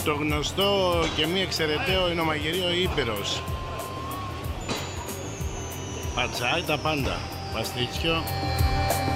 Το γνωστό και μη εξαιρεταίο είναι ο μαγειρίο Ήπειρος. Πατσάι τα πάντα. Παστίτσιο.